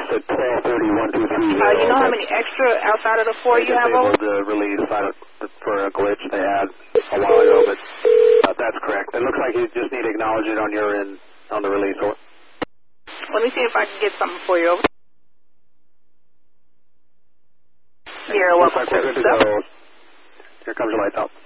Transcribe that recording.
at 12:30, 1230. You know how many extra outside of the 4 you have over? The release for a glitch they had a while ago, but that's correct. It looks like you just need to acknowledge it on your end on the release. Let me see if I can get something for you. You're welcome. Looks like we're good to go. Here comes your lights out.